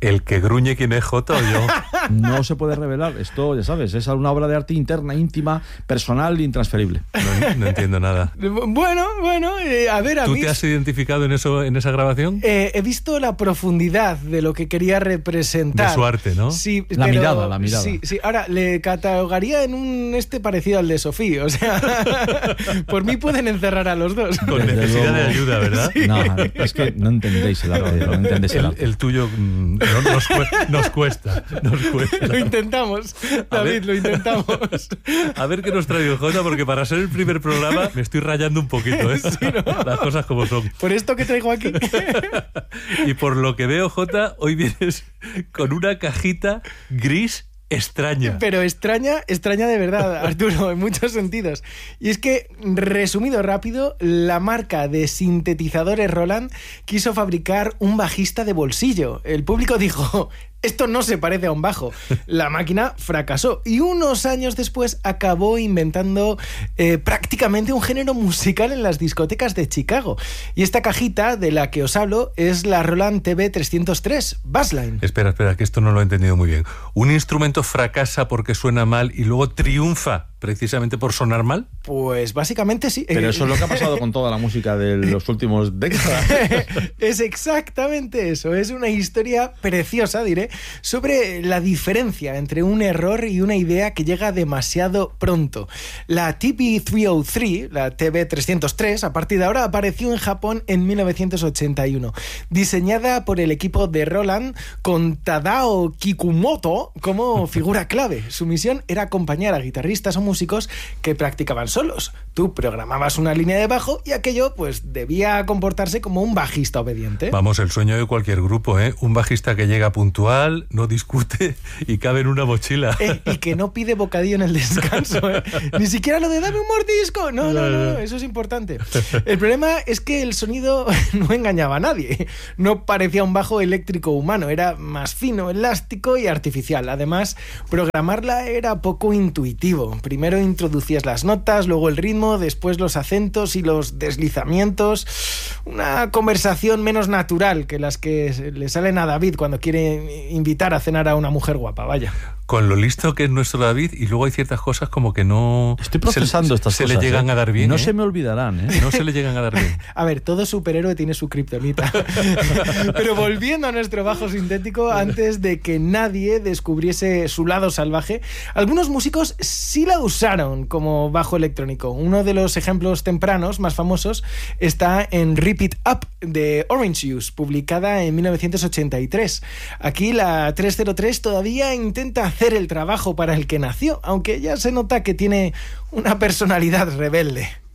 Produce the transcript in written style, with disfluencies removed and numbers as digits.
¿El que gruñe quién es, Jota, o yo? No se puede revelar. Esto, ya sabes, es una obra de arte interna, íntima, personal e intransferible. No entiendo nada. Bueno, a ver, a ¿Tú mí... te has identificado en esa grabación? He visto la profundidad de lo que quería representar. De su arte, ¿no? Sí, La mirada. Sí. Ahora, le catalogaría en un parecido al de Sofía. O sea, por mí pueden encerrar a los dos. Con necesidad de ayuda, ¿verdad? Sí. No, es que no entendéis el arte. No entendéis el arte. El tuyo nos cuesta. Lo intentamos, David, lo intentamos. A ver qué nos trae Jota, porque para ser el primer programa me estoy rayando un poquito, ¿eh? Sí, ¿no? Las cosas como son. Por esto que traigo aquí. Y por lo que veo, Jota, hoy vienes con una cajita gris extraña. Pero extraña de verdad, Arturo, en muchos sentidos. Y es que, resumido rápido, la marca de sintetizadores Roland quiso fabricar un bajista de bolsillo. El público dijo: esto no se parece a un bajo. La máquina fracasó y unos años después acabó inventando prácticamente un género musical en las discotecas de Chicago. Y esta cajita de la que os hablo es la Roland TB-303 Bassline. Espera, que esto no lo he entendido muy bien. ¿Un instrumento fracasa porque suena mal y luego triunfa precisamente por sonar mal? Pues básicamente sí. Pero eso es lo que ha pasado con toda la música de los últimos décadas. Es exactamente eso. Es una historia preciosa, diré, sobre la diferencia entre un error y una idea que llega demasiado pronto. La TB-303, la TB-303, a partir de ahora apareció en Japón en 1981. Diseñada por el equipo de Roland con Tadao Kikumoto como figura clave. Su misión era acompañar a guitarristas o músicos que practicaban solos. Tú programabas una línea de bajo y aquello pues debía comportarse como un bajista obediente. Vamos, el sueño de cualquier grupo, ¿eh? Un bajista que llega puntual, no discute y cabe en una mochila. Y que no pide bocadillo en el descanso, ¿eh? Ni siquiera lo de dame un mordisco. No, eso es importante. El problema es que el sonido no engañaba a nadie. No parecía un bajo eléctrico humano, era más fino, elástico y artificial. Además, programarla era poco intuitivo. Primero introducías las notas, luego el ritmo, después los acentos y los deslizamientos. Una conversación menos natural que las que le salen a David cuando quiere invitar a cenar a una mujer guapa, vaya. Con lo listo que es nuestro David, y luego hay ciertas cosas como que no... Estoy procesando estas cosas. Se le llegan a dar bien. No se me olvidarán, ¿eh? No se le llegan a dar bien. A ver, todo superhéroe tiene su kriptonita. Pero volviendo a nuestro bajo sintético, antes de que nadie descubriese su lado salvaje, algunos músicos sí la usaron como bajo electrónico. Uno de los ejemplos tempranos más famosos está en Rip It Up de Orange Juice, publicada en 1983. Aquí la 303 todavía intenta hacer el trabajo para el que nació, aunque ya se nota que tiene una personalidad rebelde.